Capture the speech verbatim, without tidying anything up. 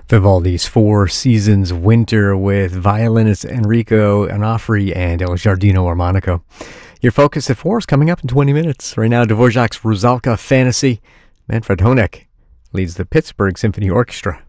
Vivaldi's Four Seasons Winter with violinist Enrico Onofri and El Giardino Armonico. Your Focus at four is coming up in twenty minutes. Right now, Dvorak's Rusalka Fantasy. Manfred Honeck leads the Pittsburgh Symphony Orchestra.